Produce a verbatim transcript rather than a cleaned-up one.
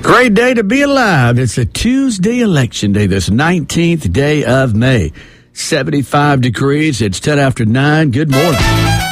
Great day to be alive. It's a Tuesday election day, this nineteenth day of May. seventy-five degrees. It's ten after nine. Good morning.